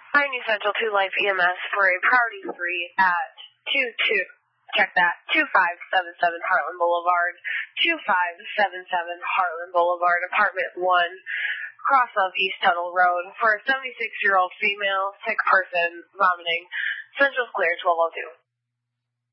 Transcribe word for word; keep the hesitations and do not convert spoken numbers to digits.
I need Central two Life E M S for a priority three at two two. Check that. two five seven seven Heartland Boulevard. two five seven seven Heartland Boulevard, apartment one, cross of East Tuttle Road, for a seventy-six-year-old female, sick person, vomiting. Central's clear, twelve oh two.